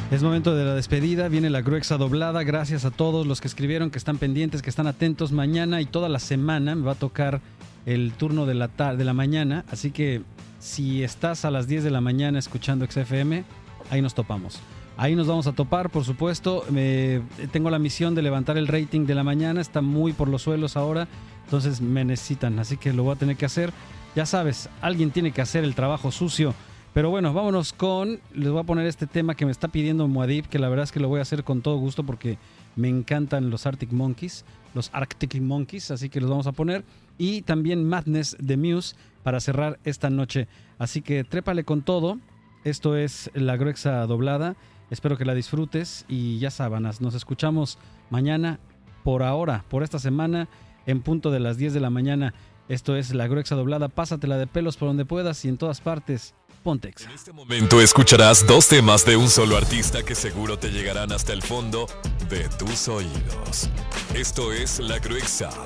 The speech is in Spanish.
Es momento de la despedida, viene la gruexa doblada. Gracias a todos los que escribieron, que están pendientes, que están atentos. Mañana y toda la semana me va a tocar el turno de la mañana, así que si estás a las 10 de la mañana escuchando XFM, ahí nos topamos. Ahí nos vamos a topar, por supuesto. Tengo la misión de levantar el rating de la mañana, está muy por los suelos ahora, entonces me necesitan, así que lo voy a tener que hacer. Ya sabes, alguien tiene que hacer el trabajo sucio. Pero bueno, vámonos les voy a poner este tema que me está pidiendo Muad'Dib, que la verdad es que lo voy a hacer con todo gusto porque me encantan los Arctic Monkeys, así que los vamos a poner. Y también Madness de Muse para cerrar esta noche. Así que trépale con todo. Esto es la gruexa doblada. Espero que la disfrutes y ya sábanas. Nos escuchamos mañana, por esta semana, en punto de las 10 de la mañana. Esto es la gruexa doblada. Pásatela de pelos por donde puedas y en todas partes. Pontex. En este momento escucharás dos temas de un solo artista que seguro te llegarán hasta el fondo de tus oídos. Esto es La Gruexa